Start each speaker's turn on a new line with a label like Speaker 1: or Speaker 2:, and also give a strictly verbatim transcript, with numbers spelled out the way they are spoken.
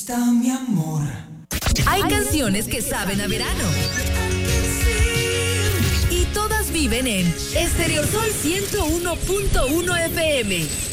Speaker 1: Está mi amor.
Speaker 2: Hay canciones que saben a verano. Y todas viven en Estereosol ciento uno punto uno F M.